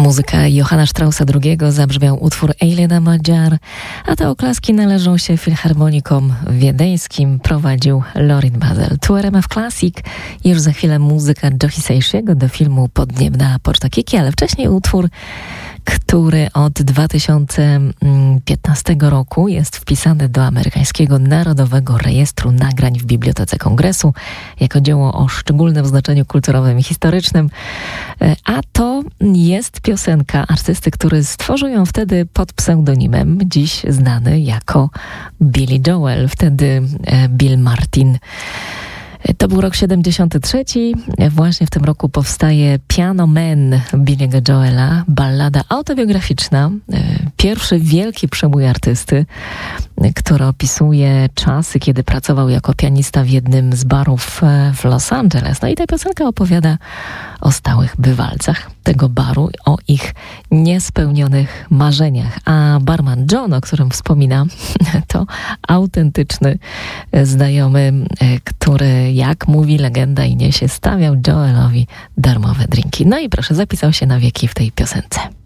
Muzyka Johanna Straussa II zabrzmiał utwór Elena Magyar, a te oklaski należą się filharmonikom wiedeńskim, prowadził Lorin Maazel. Tu RMF Classic, już za chwilę muzyka Joe Hisaishiego do filmu Podniebna Poczta Kiki, ale wcześniej utwór, który od 2015 roku jest wpisany do amerykańskiego Narodowego Rejestru Nagrań w Bibliotece Kongresu jako dzieło o szczególnym znaczeniu kulturowym i historycznym. A to jest piosenka artysty, który stworzył ją wtedy pod pseudonimem, dziś znany jako Billy Joel, wtedy Bill Martin. To był rok 73. Właśnie w tym roku powstaje Piano Man Billy'ego Joela, ballada autobiograficzna, pierwszy wielki przebój artysty, który opisuje czasy, kiedy pracował jako pianista w jednym z barów w Los Angeles. No i ta piosenka opowiada o stałych bywalcach tego baru, o ich niespełnionych marzeniach. A barman John, o którym wspomina, to autentyczny znajomy, który, jak mówi legenda i niesie, stawiał Joelowi darmowe drinki. No i proszę, zapisał się na wieki w tej piosence.